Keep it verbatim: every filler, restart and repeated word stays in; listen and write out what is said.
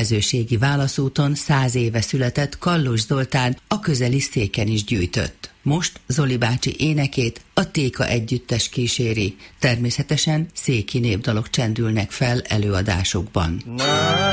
mezőségi válaszúton száz éve született Kallos Zoltán a közeli Széken is gyűjtött. Most Zoli bácsi énekét a Téka együttes kíséri, természetesen széki népdalok csendülnek fel előadásokban.